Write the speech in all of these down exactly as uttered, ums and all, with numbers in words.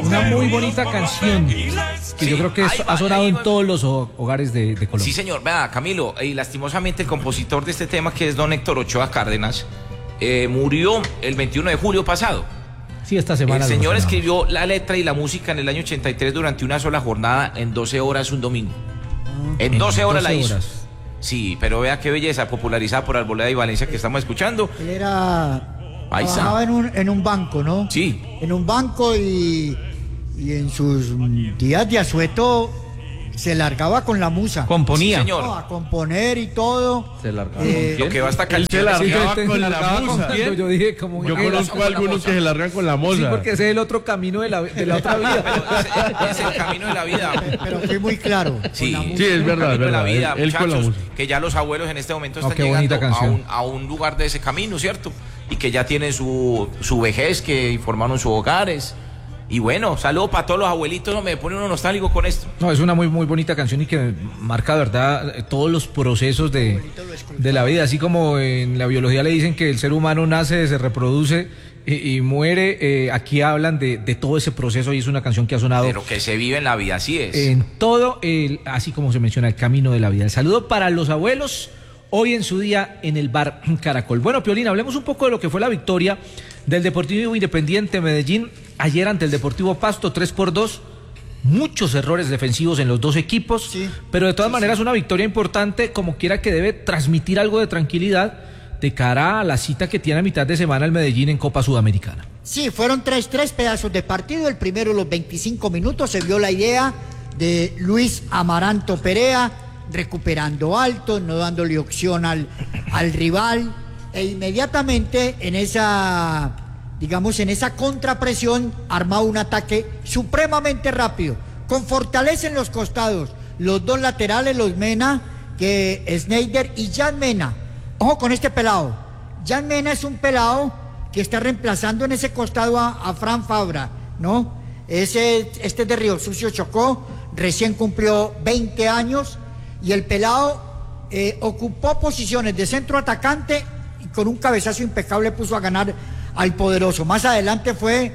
Una muy bonita canción que yo creo que es, ha sonado en todos los hogares de, de Colombia. Sí, señor. Vea, Camilo, y lastimosamente el compositor de este tema, que es don Héctor Ochoa Cárdenas, eh, murió el veintiuno de julio pasado. Sí, esta semana. El señor escribió la letra y la música en el año ochenta y tres durante una sola jornada en doce horas un domingo. Ah, en doce horas la hizo. Horas. Sí, pero vea qué belleza, popularizada por Arboleda y Valencia, que estamos escuchando. Él era... Trabajaba en un, en un banco, ¿no? Sí. En un banco y, y en sus días de asueto se largaba con la musa. Componía. Sí, señor. No, a componer y todo. Se largaba. Eh, Lo que va hasta Él se largaba sí, con la, la musa. Con yo dije como yo conozco a algunos que se largan con la moza. Sí, porque ese es el otro camino de la, de la otra vida. Es el camino de la vida. Pero fui muy claro. Sí, sí, es verdad, es verdad. De la vida, él, él con la música. Que ya los abuelos en este momento están oh, llegando a un, a un lugar de ese camino, ¿cierto? Y que ya tienen su, su vejez, que formaron sus hogares. Y bueno, saludos para todos los abuelitos, no me pone uno nostálgico con esto. No, es una muy muy bonita canción y que marca de verdad todos los procesos de, de la vida. Así como en la biología le dicen que el ser humano nace, se reproduce y, y muere, eh, aquí hablan de, de todo ese proceso y es una canción que ha sonado. Pero que se vive en la vida, así es. En todo, el, así como se menciona, el camino de la vida. El saludo para los abuelos. Hoy en su día en el bar Caracol. Bueno, Piolín, hablemos un poco de lo que fue la victoria del Deportivo Independiente Medellín ayer ante el Deportivo Pasto, tres por dos. Muchos errores defensivos en los dos equipos, sí, pero de todas sí, maneras sí. Una victoria importante, como quiera, que debe transmitir algo de tranquilidad de cara a la cita que tiene a mitad de semana el Medellín en Copa Sudamericana. Sí, fueron tres, tres pedazos de partido. El primero, los veinticinco minutos, se vio la idea de Luis Amaranto Perea, recuperando alto, no dándole opción al, al rival, e inmediatamente en esa, digamos, en esa contrapresión armaba un ataque supremamente rápido, con fortaleza en los costados, los dos laterales, los Mena, que Sneijder y Jan Mena. Ojo con este pelado, Jan Mena es un pelado que está reemplazando en ese costado a, a Fran Fabra, ¿no? Ese, este de Río Sucio Chocó, recién cumplió veinte años, y el pelado eh, ocupó posiciones de centro atacante y con un cabezazo impecable puso a ganar al poderoso. Más adelante fue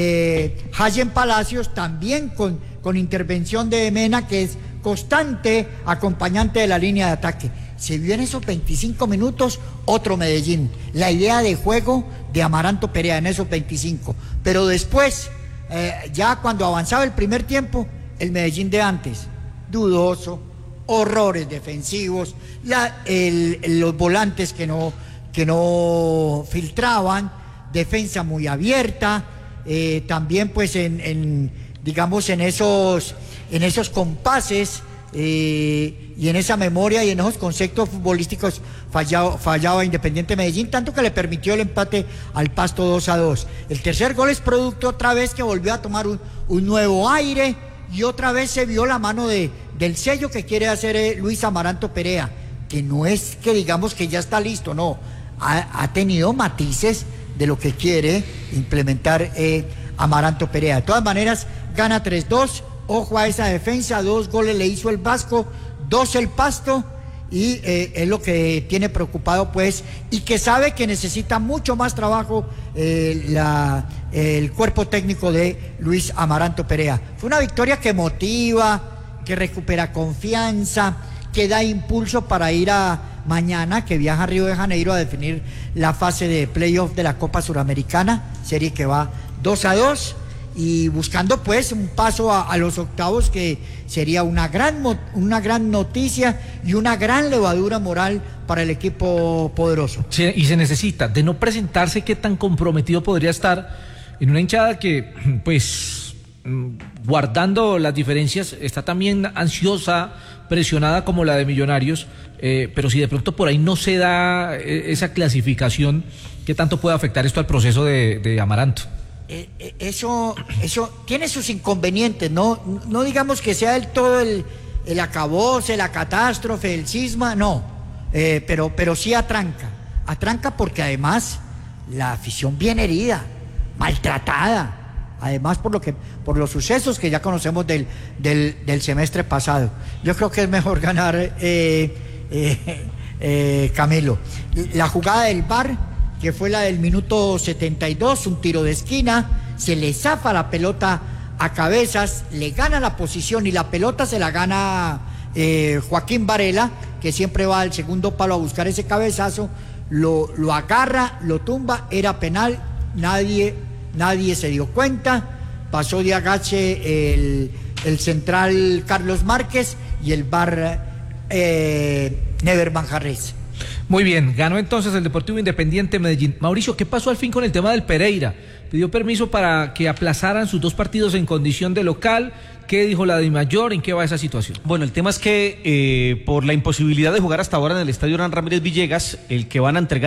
eh, Hayen Palacios, también con, con intervención de Mena, que es constante acompañante de la línea de ataque. Se vio en esos veinticinco minutos otro Medellín, la idea de juego de Amaranto Perea en esos veinticinco. Pero después, eh, ya cuando avanzaba el primer tiempo, el Medellín de antes, dudoso, horrores defensivos, la, el, los volantes que no, que no filtraban, defensa muy abierta, eh, también pues en, en digamos en esos, en esos compases eh, y en esa memoria y en esos conceptos futbolísticos fallaba, fallaba Independiente Medellín, tanto que le permitió el empate al Pasto dos a dos. El tercer gol es producto otra vez que volvió a tomar un, un nuevo aire y otra vez se vio la mano de del sello que quiere hacer eh, Luis Amaranto Perea, que no es que digamos que ya está listo, no, ha, ha tenido matices de lo que quiere implementar eh, Amaranto Perea. De todas maneras, gana tres dos, ojo a esa defensa, dos goles le hizo el Vasco, dos el Pasto, y eh, es lo que tiene preocupado pues, y que sabe que necesita mucho más trabajo eh, la, el cuerpo técnico de Luis Amaranto Perea. Fue una victoria que motiva, que recupera confianza, que da impulso para ir a mañana, que viaja a Río de Janeiro a definir la fase de playoff de la Copa Suramericana, serie que va dos a dos, y buscando pues un paso a, a los octavos, que sería una gran, una gran noticia y una gran levadura moral para el equipo poderoso. Sí, y se necesita, de no presentarse, qué tan comprometido podría estar en una hinchada que pues guardando las diferencias está también ansiosa, presionada como la de Millonarios, eh, pero si de pronto por ahí no se da eh, esa clasificación, ¿qué tanto puede afectar esto al proceso de, de Amaranto? Eh, eh, eso, eso tiene sus inconvenientes, no, no digamos que sea del todo el, el acabose, la catástrofe, el cisma, no, eh, pero, pero sí atranca, atranca porque además la afición bien herida, maltratada, además por lo que por los sucesos que ya conocemos del, del, del semestre pasado. Yo creo que es mejor ganar, eh, eh, eh, Camilo. La jugada del V A R, que fue la del minuto setenta y dos, un tiro de esquina, se le zafa la pelota a cabezas, le gana la posición y la pelota se la gana eh, Joaquín Varela, que siempre va al segundo palo a buscar ese cabezazo, lo, lo agarra, lo tumba, era penal, nadie, nadie se dio cuenta, pasó de agache el, el central Carlos Márquez y el V A R eh, Never Manjarres. Muy bien, ganó entonces el Deportivo Independiente Medellín. Mauricio, ¿qué pasó al fin con el tema del Pereira? Pidió permiso para que aplazaran sus dos partidos en condición de local. ¿Qué dijo la DIMAYOR? ¿En qué va esa situación? Bueno, el tema es que eh, por la imposibilidad de jugar hasta ahora en el Estadio Hernán Ramírez Villegas, el que van a entregar